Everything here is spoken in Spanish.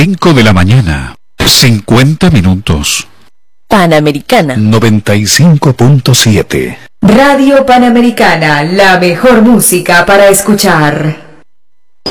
5 de la mañana, 50 minutos. Panamericana 95.7. Radio Panamericana, la mejor música para escuchar.